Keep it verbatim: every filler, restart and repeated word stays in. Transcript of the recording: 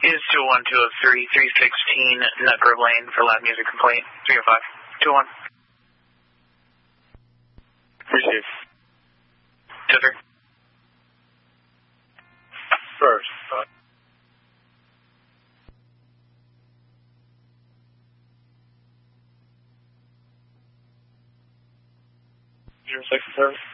Is two one two oh three, three sixteen Nut Grove Lane for loud music complaint. three oh five. two one. Receive. two three. First. Uh, Zero six service.